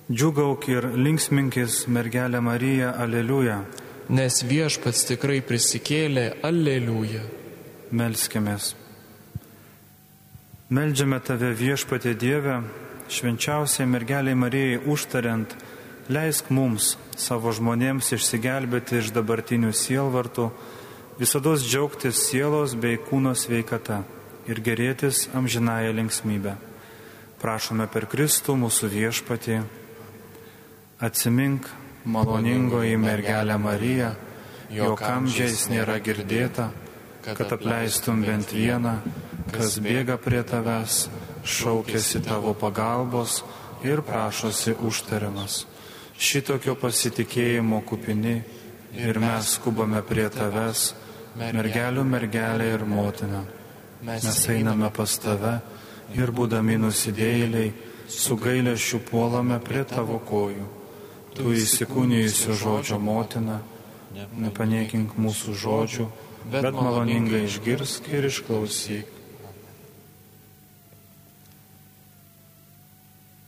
Džiūgauk ir linksminkis, mergelė Marija, aleliuja. Nes Viešpats tikrai prisikėlė, aleliuja. Melskimės. Meldžiame Tave, Viešpatie Dieve, švenčiausiai mergeliai Marijai užtariant, leisk mums, savo žmonėms, išsigelbėti iš dabartinių sielvartų, visados džiaugtis sielos bei kūno sveikata ir gerėtis amžinąją linksmybę. Prašome per Kristų mūsų Viešpatį. Atsimink, maloningoji mergelė Marija, jog amžiais nėra girdėta, kad apleistum bent vieną, kas bėga prie Tavęs, šaukėsi Tavo pagalbos ir prašosi užtariamas. Šitokio pasitikėjimo kupini ir mes skubame prie Tavęs, mergelių mergelė ir motina. Mes einame pas Tave ir būdami nusidėjėliai, su gailesčiu puolame prie Tavo kojų. Tu įsikūnijusių žodžio motina, nepaniekink mūsų žodžių, bet maloningai išgirsk ir išklausyk.